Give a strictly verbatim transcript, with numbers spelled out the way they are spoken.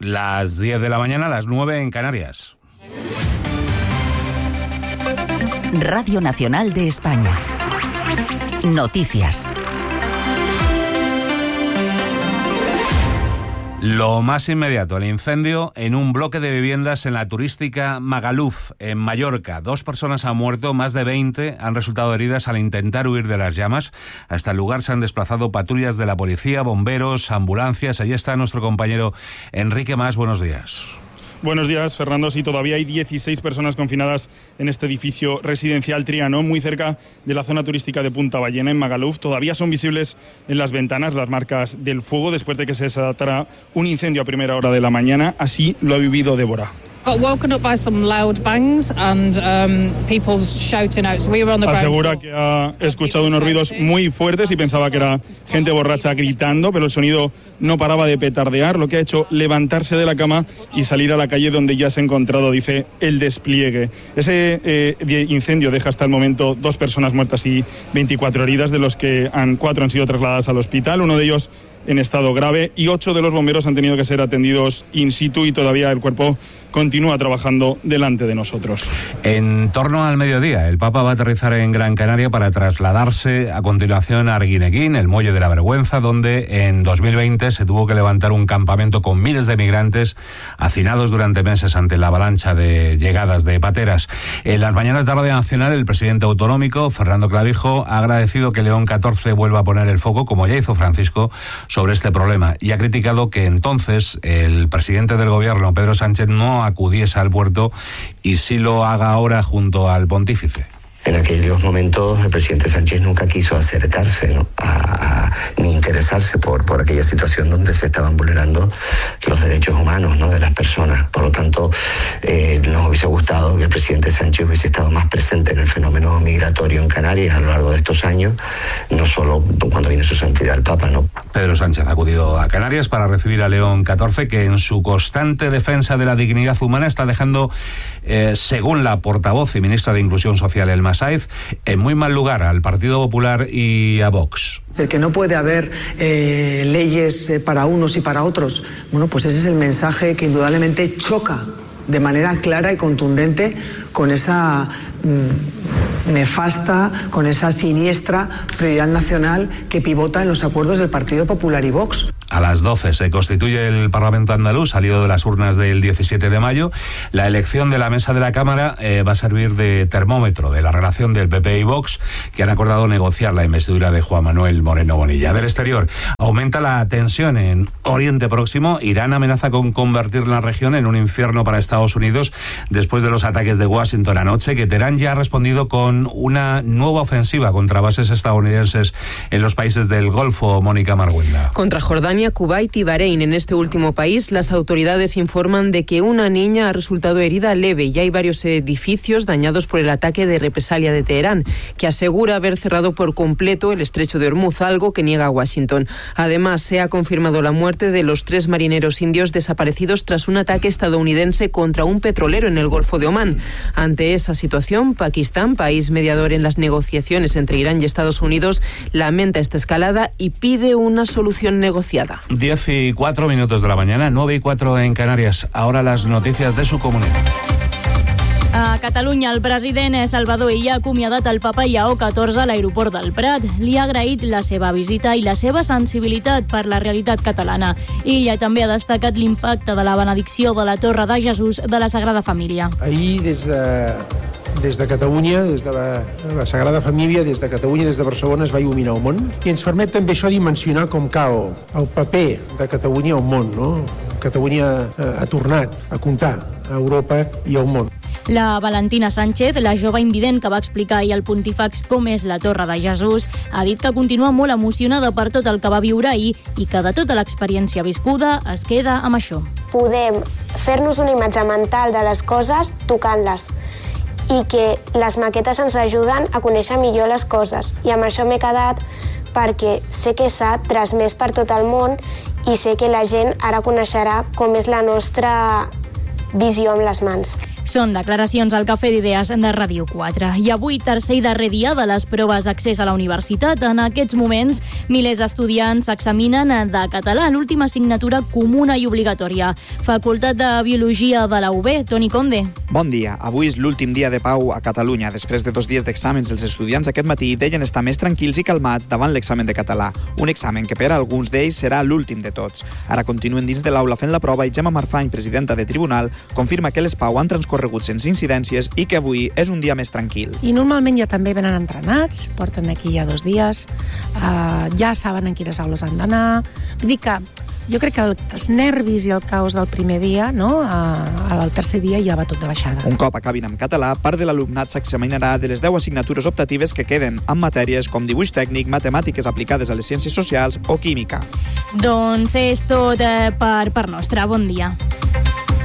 Las diez de la mañana, las nueve en Canarias. Radio Nacional de España. Noticias. Lo más inmediato, el incendio en un bloque de viviendas en la turística Magaluf, en Mallorca. Dos personas han muerto, más de veinte han resultado heridas al intentar huir de las llamas. Hasta el lugar se han desplazado patrullas de la policía, bomberos, ambulancias. Allí está nuestro compañero Enrique Mas. Buenos días. Buenos días, Fernando. Sí, todavía hay dieciséis personas confinadas en este edificio residencial Trianon, muy cerca de la zona turística de Punta Ballena, en Magaluf. Todavía son visibles en las ventanas las marcas del fuego después de que se desatara un incendio a primera hora de la mañana. Así lo ha vivido Débora. Asegura que ha escuchado unos ruidos muy fuertes y pensaba que era gente borracha gritando, pero el sonido no paraba de petardear, lo que ha hecho levantarse de la cama y salir a la calle donde ya se ha encontrado, dice, el despliegue. Ese eh, incendio deja hasta el momento dos personas muertas y veinticuatro heridas, de los que han, cuatro han sido trasladadas al hospital, uno de ellos en estado grave, y ocho de los bomberos han tenido que ser atendidos in situ y todavía el cuerpo continúa trabajando delante de nosotros. En torno al mediodía, el Papa va a aterrizar en Gran Canaria para trasladarse a continuación a Arguineguín, el Muelle de la Vergüenza, donde en dos mil veinte se tuvo que levantar un campamento con miles de migrantes hacinados durante meses ante la avalancha de llegadas de pateras. En las mañanas de Radio Nacional, el presidente autonómico, Fernando Clavijo, ha agradecido que León catorce vuelva a poner el foco, como ya hizo Francisco, sobre este problema, y ha criticado que entonces el presidente del gobierno, Pedro Sánchez, no acudiese al puerto y sí lo haga ahora junto al pontífice. En aquellos momentos el presidente Sánchez nunca quiso acercarse, ¿no? a, a, ni interesarse por, por aquella situación donde se estaban vulnerando los derechos humanos, ¿no? de las personas. Por lo tanto, eh, nos hubiese gustado que el presidente Sánchez hubiese estado más presente en el fenómeno migratorio en Canarias a lo largo de estos años, no solo cuando viene su santidad el Papa, ¿no? Pedro Sánchez ha acudido a Canarias para recibir a León catorce, que en su constante defensa de la dignidad humana está dejando, eh, según la portavoz y ministra de Inclusión Social, Elma Sáez, en muy mal lugar al Partido Popular y a Vox. El que no puede haber eh, leyes eh, para unos y para otros. Bueno, pues ese es el mensaje que indudablemente choca de manera clara y contundente con esa mmm, nefasta, con esa siniestra prioridad nacional que pivota en los acuerdos del Partido Popular y Vox. A las doce se constituye el Parlamento andaluz, salido de las urnas del diecisiete de mayo. La elección de la mesa de la Cámara eh, va a servir de termómetro de la relación del P P y Vox, que han acordado negociar la investidura de Juan Manuel Moreno Bonilla. Del exterior, aumenta la tensión en Oriente Próximo. Irán amenaza con convertir la región en un infierno para Estados Unidos después de los ataques de Washington anoche, que Teherán ya ha respondido con una nueva ofensiva contra bases estadounidenses en los países del Golfo. Mónica Marguenda. Contra Jordania, Kuwait y Bahrein. En este último país, las autoridades informan de que una niña ha resultado herida leve y hay varios edificios dañados por el ataque de represalia de Teherán, que asegura haber cerrado por completo el estrecho de Hormuz, algo que niega Washington. Además, se ha confirmado la muerte de los tres marineros indios desaparecidos tras un ataque estadounidense contra un petrolero en el Golfo de Omán. Ante esa situación, Pakistán, país mediador en las negociaciones entre Irán y Estados Unidos, lamenta esta escalada y pide una solución negociada. diez y cuatro minutos de la mañana, nueve y cuatro en Canarias. Ahora las noticias de su comunidad. A Catalunya, el president Salvador Illa ha acomiadat el papa Lleó catorze a l'aeroport del Prat. Li ha agraït la seva visita i la seva sensibilitat per la realitat catalana. Illa també ha destacat l'impacte de la benedicció de la Torre de Jesús de la Sagrada Família. Ahir, des de, des de Catalunya, des de la, la Sagrada Família, des de Catalunya, des de Barcelona, es va il·luminar el món. I ens permet també això dimensionar com cal el paper de Catalunya al món, no? Catalunya ha tornat a comptar a Europa i al món. La Valentina Sánchez, la jove invident que va explicar ahir al Pontífex com és la Torre de Jesús, ha dit que continua molt emocionada per tot el que va viure ahir i que de tota l'experiència viscuda es queda amb això. Podem fer-nos una imatge mental de les coses tocant-les i que les maquetes ens ajuden a conèixer millor les coses. I amb això m'he quedat perquè sé que s'ha transmès per tot el món i sé que la gent ara coneixerà com és la nostra visió amb les mans. Són declaracions al Cafè d'Idees de Ràdio quatre. I avui, tercer i darrer dia de les proves d'accés a la universitat. En aquests moments, milers d'estudiants s'examinen de català, l'última assignatura comuna i obligatòria. Facultat de Biologia de la U B, Toni Conde. Bon dia. Avui és l'últim dia de pau a Catalunya. Després de dos dies d'exàmens, els estudiants aquest matí deien estar més tranquils i calmats davant l'examen de català. Un examen que per a alguns d'ells serà l'últim de tots. Ara continuen dins de l'aula fent la prova i Gemma Marfany, presidenta de Tribunal, confirma que les pau han transcorregut sense incidències i que avui és un dia més tranquil. I normalment ja també venen entrenats, porten aquí ja dos dies, uh, ja saben en quines aules han d'anar. Vull dir que jo crec que el, els nervis i el caos del primer dia, no? Al tercer dia ja va tot de baixada. Un cop acabin amb català, part de l'alumnat s'examinarà de les deu assignatures optatives que queden en matèries com dibuix tècnic, matemàtiques aplicades a les ciències socials o química. Doncs és tot eh, per part nostra. Bon dia.